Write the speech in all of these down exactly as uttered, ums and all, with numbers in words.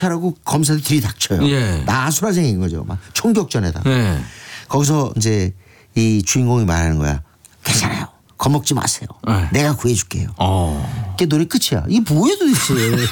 하라고 검사들이 들이닥쳐요. 예. 나수라쟁인 거죠. 막 총격전에다. 예. 거기서 이제 이 주인공이 말하는 거야. 괜찮아요. 겁먹지 마세요. 예. 내가 구해줄게요. 어. 그게 노래 끝이야. 이게 뭐야 도대체.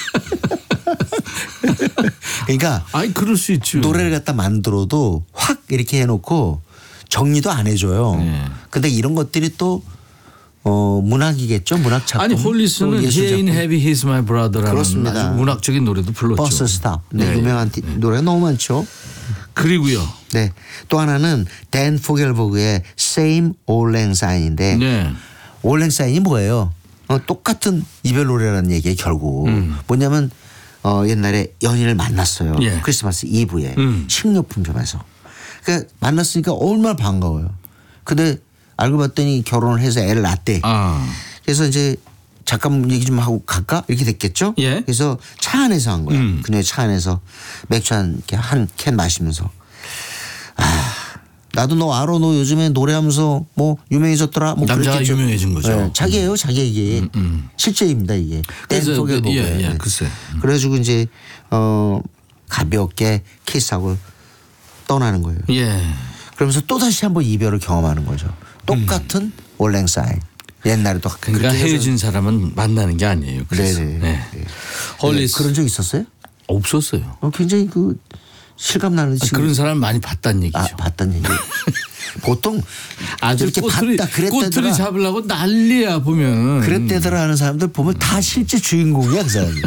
그러니까 아니 그럴 수 있죠. 노래를 갖다 만들어도 확 이렇게 해놓고 정리도 안 해줘요. 예. 근데 이런 것들이 또 어, 문학이겠죠. 문학 작품. 아니 홀리스는 He ain't heavy, he's my brother라는 그렇습니다. 아주 문학적인 노래도 불렀죠. 버스 스탑. 네, 네. 유명한 티- 노래가 너무 많죠. 그리고요. 네. 또 하나는 댄 포겔버그의 Same Old Lang Syne인데 네. Old Lang Syne이 뭐예요? 어, 똑같은 이별 노래라는 얘기에 결국 음. 뭐냐면 어, 옛날에 연인을 만났어요. 예. 크리스마스 이브에 음. 식료품점에서. 그러니까 만났으니까 얼마나 반가워요. 근데 알고 봤더니 결혼을 해서 애를 낳았대. 아. 그래서 이제 잠깐 얘기 좀 하고 갈까? 이렇게 됐겠죠? 예. 그래서 차 안에서 한 거야. 음. 그녀의 차 안에서 맥주 한 캔 마시면서 아, 나도 너 알아. 너 요즘에 노래하면서 뭐 유명해졌더라. 뭐 남자가 그랬겠죠. 유명해진 거죠. 네, 자기예요. 자기 얘기. 음, 음. 실제입니다 이게. 그래서 댄 포겔버그. 예, 예, 글쎄. 그래가지고 이제 어 가볍게 키스하고 떠나는 거예요. 예. 그러면서 또 다시 한번 이별을 경험하는 거죠. 똑같은 올랭사인. 옛날에도 그러니까 그렇게 헤어진 사람은 만나는 게 아니에요. 그래서. 네네. 네. 네. 홀리스 그런 적 있었어요? 없었어요. 어, 굉장히 그 실감 나는 아, 지금 그런 사람 많이 봤다는 얘기죠. 아, 봤단 얘기. 보통 아주 이렇게 꼬투리, 봤다 꼬투리 그랬다더라 잡으려고 난리야 보면. 그랬다더라 하는 사람들 보면 다 실제 주인공이야 그 사람이.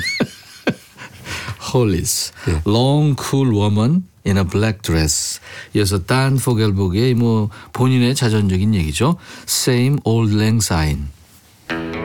홀리스, 네. Long Cool Woman in a Black Dress. 이어서 단 포겔버그의 뭐 본인의 자전적인 얘기죠. Same Old Lang Syne.